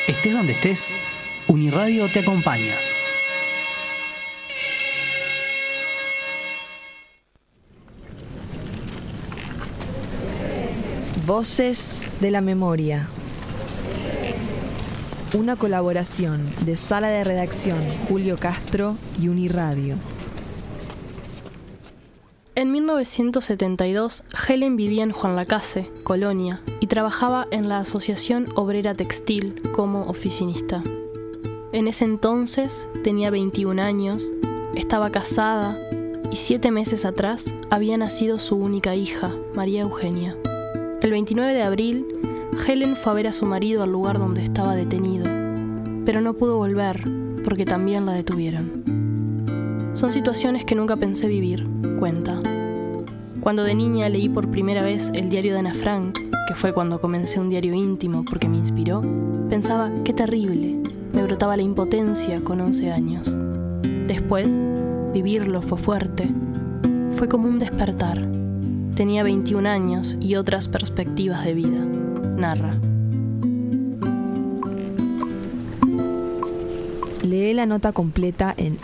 Estés donde estés, Uniradio te acompaña. Voces de la Memoria. Una colaboración de Sala de Redacción Julio Castro y Uniradio. En 1972, Helen vivía en Juan Lacase, Colonia, y trabajaba en la Asociación Obrera Textil como oficinista. En ese entonces tenía 21 años, estaba casada y 7 meses atrás había nacido su única hija, María Eugenia. El 29 de abril, Helen fue a ver a su marido al lugar donde estaba detenido, pero no pudo volver porque también la detuvieron. Son situaciones que nunca pensé vivir, cuenta. Cuando de niña leí por primera vez el diario de Ana Frank, que fue cuando comencé un diario íntimo porque me inspiró, pensaba, qué terrible, me brotaba la impotencia con 11 años. Después, vivirlo fue fuerte, fue como un despertar. Tenía 21 años y otras perspectivas de vida, narra. Lee la nota completa en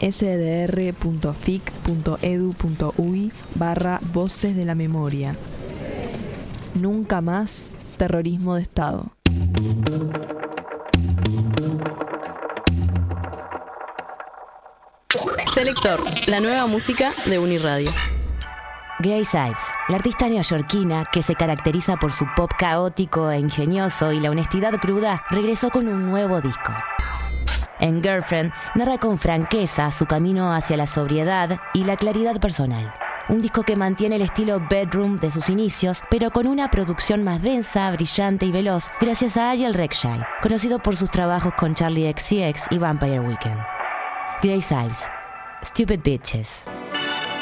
sdr.fic.edu.uy/Voces de la Memoria. Nunca más terrorismo de Estado. Selector, la nueva música de Uniradio. Grace Ives, la artista neoyorquina que se caracteriza por su pop caótico e ingenioso y la honestidad cruda, regresó con un nuevo disco. En Girlfriend, narra con franqueza su camino hacia la sobriedad y la claridad personal. Un disco que mantiene el estilo bedroom de sus inicios, pero con una producción más densa, brillante y veloz, gracias a Ariel Rechtshaw, conocido por sus trabajos con Charlie XCX y Vampire Weekend. Grace Ives, Stupid Bitches.